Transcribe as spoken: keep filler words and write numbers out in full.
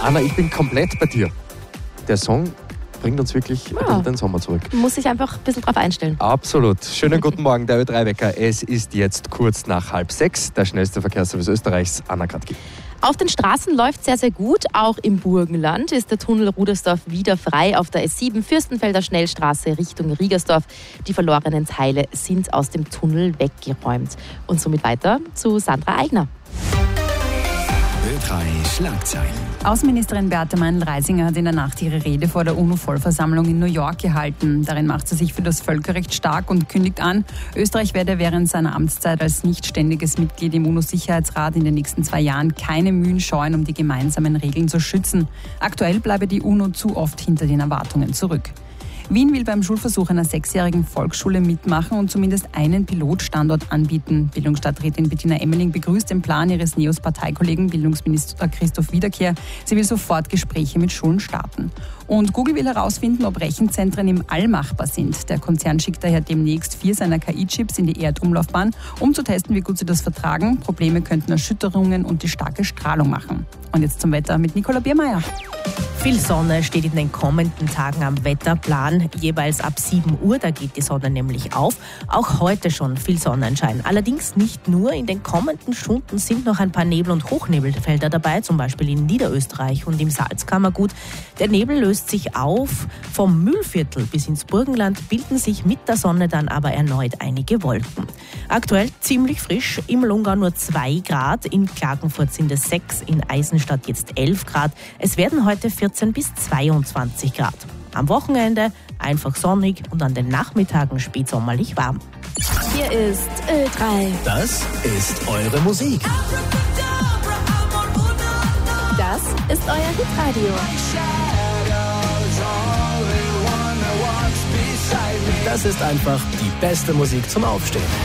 Anna, ich bin komplett bei dir. Der Song bringt uns wirklich ja. ein bisschen den Sommer zurück. Muss sich einfach ein bisschen drauf einstellen. Absolut. Schönen guten Morgen, der Ö drei Wecker. Es ist jetzt kurz nach halb sechs. Der schnellste Verkehrsservice Österreichs, Anna Kratki. Auf den Straßen läuft sehr, sehr gut. Auch im Burgenland ist der Tunnel Rudersdorf wieder frei. Auf der S sieben Fürstenfelder Schnellstraße Richtung Riegersdorf. Die verlorenen Teile sind aus dem Tunnel weggeräumt. Und somit weiter zu Sandra Eigner. Ö drei Schlagzeilen. Außenministerin Beate Meindl-Reisinger hat in der Nacht ihre Rede vor der UNO-Vollversammlung in New York gehalten. Darin macht sie sich für das Völkerrecht stark und kündigt an, Österreich werde während seiner Amtszeit als nicht ständiges Mitglied im UNO-Sicherheitsrat in den nächsten zwei Jahren keine Mühen scheuen, um die gemeinsamen Regeln zu schützen. Aktuell bleibe die UNO zu oft hinter den Erwartungen zurück. Wien will beim Schulversuch einer sechsjährigen Volksschule mitmachen und zumindest einen Pilotstandort anbieten. Bildungsstadträtin Bettina Emmeling begrüßt den Plan ihres NEOS-Parteikollegen Bildungsminister Christoph Wiederkehr. Sie will sofort Gespräche mit Schulen starten. Und Google will herausfinden, ob Rechenzentren im All machbar sind. Der Konzern schickt daher demnächst vier seiner K I-Chips in die Erdumlaufbahn, um zu testen, wie gut sie das vertragen. Probleme könnten Erschütterungen und die starke Strahlung machen. Und jetzt zum Wetter mit Nicola Biermeier. Viel Sonne steht in den kommenden Tagen am Wetterplan, jeweils ab sieben Uhr, da geht die Sonne nämlich auf. Auch heute schon viel Sonnenschein. Allerdings nicht nur, in den kommenden Stunden sind noch ein paar Nebel- und Hochnebelfelder dabei, zum Beispiel in Niederösterreich und im Salzkammergut. Der Nebel löst sich auf. Vom Mühlviertel bis ins Burgenland bilden sich mit der Sonne dann aber erneut einige Wolken. Aktuell ziemlich frisch, im Lungau nur zwei Grad, in Klagenfurt sind es sechs, in Eisenstadt jetzt elf Grad. Es werden heute vierzehn bis zweiundzwanzig Grad. Am Wochenende einfach sonnig und an den Nachmittagen spätsommerlich warm. Hier ist Ö drei. Das ist eure Musik. Das ist euer Hitradio. Das ist einfach die beste Musik zum Aufstehen.